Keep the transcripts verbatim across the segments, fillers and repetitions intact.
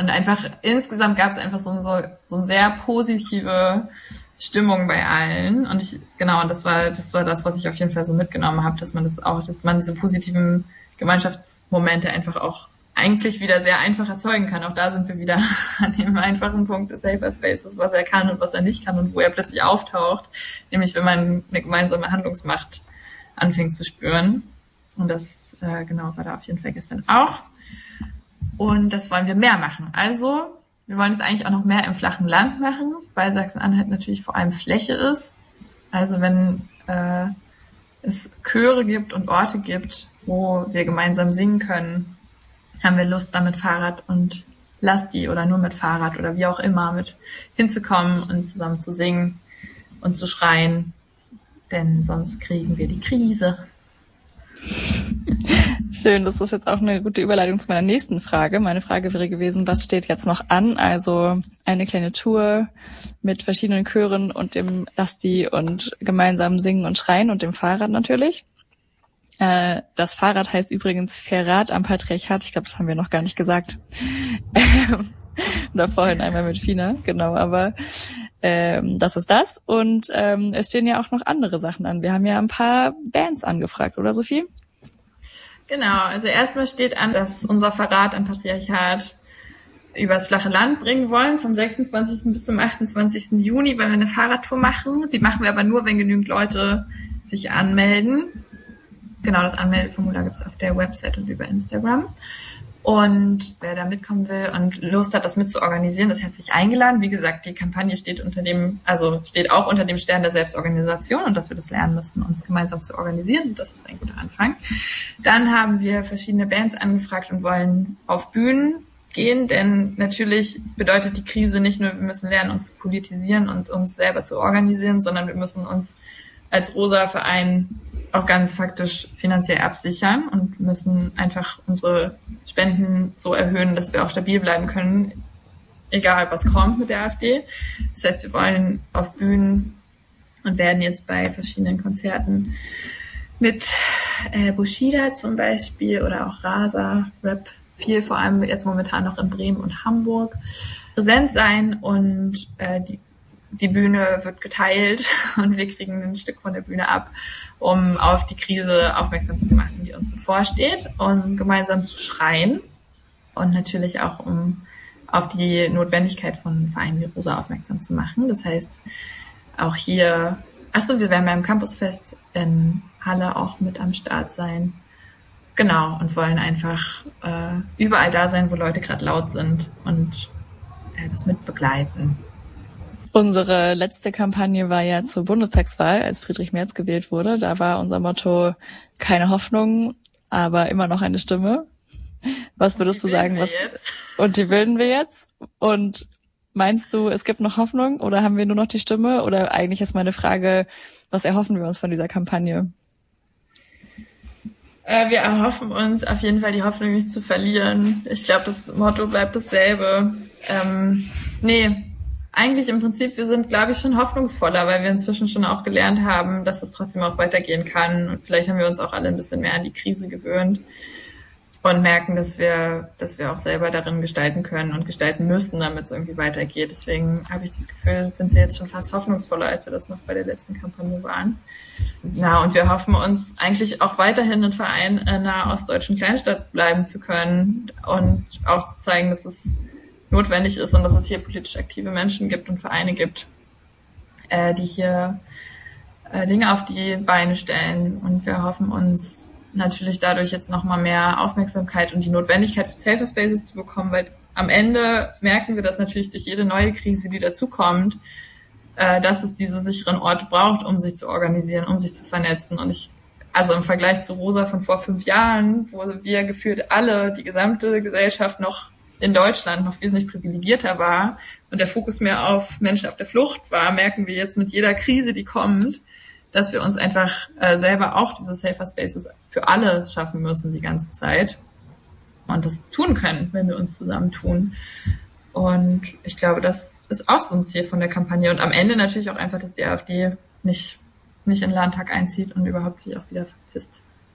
und einfach insgesamt gab es einfach so, so, so eine sehr positive Stimmung bei allen. Und ich, genau, und das war, das war das, was ich auf jeden Fall so mitgenommen habe, dass man das auch, dass man diese positiven Gemeinschaftsmomente einfach auch eigentlich wieder sehr einfach erzeugen kann. Auch da sind wir wieder an dem einfachen Punkt des Safer Spaces, was er kann und was er nicht kann und wo er plötzlich auftaucht. Nämlich, wenn man eine gemeinsame Handlungsmacht anfängt zu spüren. Und das, äh, genau, war da auf jeden Fall gestern auch. Und das wollen wir mehr machen. Also, wir wollen es eigentlich auch noch mehr im flachen Land machen, weil Sachsen-Anhalt natürlich vor allem Fläche ist. Also, wenn äh, es Chöre gibt und Orte gibt, wo wir gemeinsam singen können, haben wir Lust, da mit Fahrrad und Lasti oder nur mit Fahrrad oder wie auch immer mit hinzukommen und zusammen zu singen und zu schreien, denn sonst kriegen wir die Krise. Schön, das ist jetzt auch eine gute Überleitung zu meiner nächsten Frage. Meine Frage wäre gewesen, was steht jetzt noch an? Also eine kleine Tour mit verschiedenen Chören und dem Lasti und gemeinsam singen und schreien und dem Fahrrad natürlich. Äh, das Fahrrad heißt übrigens Verrat am Patriarchat. Ich glaube, das haben wir noch gar nicht gesagt. Oder vorhin einmal mit Fina, genau, aber ähm, das ist das. Und ähm, es stehen ja auch noch andere Sachen an. Wir haben ja ein paar Bands angefragt, oder Sophie? Genau, also erstmal steht an, dass unser Verrat am Patriarchat übers flache Land bringen wollen. Vom sechsundzwanzigsten bis zum achtundzwanzigsten Juni wollen wir eine Fahrradtour machen. Die machen wir aber nur, wenn genügend Leute sich anmelden. Genau, das Anmeldeformular gibt's auf der Website und über Instagram. Und wer da mitkommen will und Lust hat, das mitzuorganisieren, ist herzlich eingeladen. Wie gesagt, die Kampagne steht unter dem, also steht auch unter dem Stern der Selbstorganisation und dass wir das lernen müssen, uns gemeinsam zu organisieren. Das ist ein guter Anfang. Dann haben wir verschiedene Bands angefragt und wollen auf Bühnen gehen, denn natürlich bedeutet die Krise nicht nur, wir müssen lernen, uns zu politisieren und uns selber zu organisieren, sondern wir müssen uns als Rosa Verein auch ganz faktisch finanziell absichern und müssen einfach unsere Spenden so erhöhen, dass wir auch stabil bleiben können, egal was kommt mit der AfD. Das heißt, wir wollen auf Bühnen und werden jetzt bei verschiedenen Konzerten mit äh, Bushido zum Beispiel oder auch Rasa, Rap, viel vor allem jetzt momentan noch in Bremen und Hamburg präsent sein und äh, die Die Bühne wird geteilt und wir kriegen ein Stück von der Bühne ab, um auf die Krise aufmerksam zu machen, die uns bevorsteht, und gemeinsam zu schreien und natürlich auch, um auf die Notwendigkeit von Vereinen wie Rosa aufmerksam zu machen. Das heißt, auch hier, achso, wir werden beim Campusfest in Halle auch mit am Start sein. Genau, und wollen einfach äh, überall da sein, wo Leute gerade laut sind und äh, das mit begleiten. Unsere letzte Kampagne war ja zur Bundestagswahl, als Friedrich Merz gewählt wurde. Da war unser Motto, keine Hoffnung, aber immer noch eine Stimme. Was würdest du sagen? Was jetzt? Und die bilden wir jetzt? Und meinst du, es gibt noch Hoffnung oder haben wir nur noch die Stimme? Oder eigentlich ist meine Frage, was erhoffen wir uns von dieser Kampagne? Äh, wir erhoffen uns auf jeden Fall, die Hoffnung nicht zu verlieren. Ich glaube, das Motto bleibt dasselbe. Ähm, nee. Eigentlich im Prinzip, wir sind, glaube ich, schon hoffnungsvoller, weil wir inzwischen schon auch gelernt haben, dass es trotzdem auch weitergehen kann. Und vielleicht haben wir uns auch alle ein bisschen mehr an die Krise gewöhnt und merken, dass wir, dass wir auch selber darin gestalten können und gestalten müssen, damit es irgendwie weitergeht. Deswegen habe ich das Gefühl, sind wir jetzt schon fast hoffnungsvoller, als wir das noch bei der letzten Kampagne waren. Na, und wir hoffen uns eigentlich auch weiterhin ein Verein in einer ostdeutschen Kleinstadt bleiben zu können und auch zu zeigen, dass es notwendig ist und dass es hier politisch aktive Menschen gibt und Vereine gibt, äh, die hier äh, Dinge auf die Beine stellen. Und wir hoffen uns natürlich dadurch jetzt nochmal mehr Aufmerksamkeit und die Notwendigkeit für Safer Spaces zu bekommen, weil am Ende merken wir das natürlich durch jede neue Krise, die dazukommt, äh, dass es diese sicheren Orte braucht, um sich zu organisieren, um sich zu vernetzen. Und ich, also im Vergleich zu Rosa von vor fünf Jahren, wo wir gefühlt alle, die gesamte Gesellschaft noch in Deutschland noch wesentlich privilegierter war und der Fokus mehr auf Menschen auf der Flucht war, merken wir jetzt mit jeder Krise, die kommt, dass wir uns einfach äh, selber auch diese Safer Spaces für alle schaffen müssen die ganze Zeit und das tun können, wenn wir uns zusammentun. Und ich glaube, das ist auch so ein Ziel von der Kampagne und am Ende natürlich auch einfach, dass die AfD nicht, nicht in den Landtag einzieht und überhaupt sich auch wieder verpisst.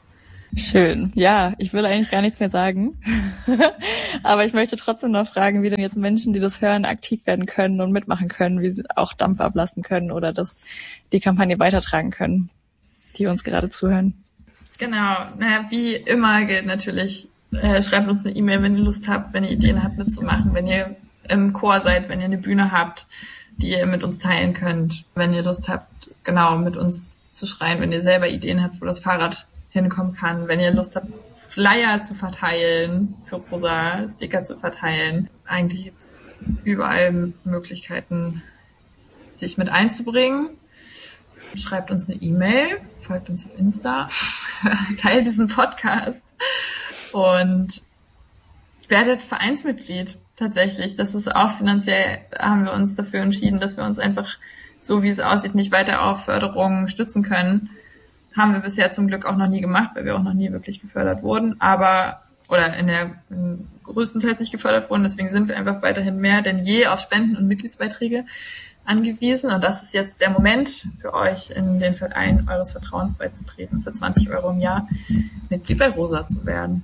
Schön. Ja, ich will eigentlich gar nichts mehr sagen. Aber ich möchte trotzdem noch fragen, wie denn jetzt Menschen, die das hören, aktiv werden können und mitmachen können, wie sie auch Dampf ablassen können oder das die Kampagne weitertragen können, die uns gerade zuhören. Genau. Naja, wie immer gilt natürlich, äh, schreibt uns eine E-Mail, wenn ihr Lust habt, wenn ihr Ideen habt mitzumachen, wenn ihr im Chor seid, wenn ihr eine Bühne habt, die ihr mit uns teilen könnt, wenn ihr Lust habt, genau, mit uns zu schreien, wenn ihr selber Ideen habt, wo das Fahrrad hinkommen kann, wenn ihr Lust habt, Flyer zu verteilen, für Rosa Sticker zu verteilen. Eigentlich gibt's überall Möglichkeiten, sich mit einzubringen. Schreibt uns eine E-Mail, folgt uns auf Insta, teilt diesen Podcast und werdet Vereinsmitglied tatsächlich. Das ist auch finanziell, haben wir uns dafür entschieden, dass wir uns einfach, so wie es aussieht, nicht weiter auf Förderungen stützen können. Haben wir bisher zum Glück auch noch nie gemacht, weil wir auch noch nie wirklich gefördert wurden, aber oder in der in größtenteils nicht gefördert wurden. Deswegen sind wir einfach weiterhin mehr denn je auf Spenden und Mitgliedsbeiträge angewiesen. Und das ist jetzt der Moment für euch, in den Verein eures Vertrauens beizutreten, für zwanzig Euro im Jahr Mitglied bei Rosa zu werden.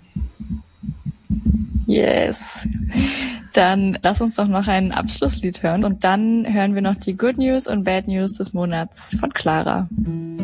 Yes. Dann lass uns doch noch ein Abschlusslied hören und dann hören wir noch die Good News und Bad News des Monats von Clara.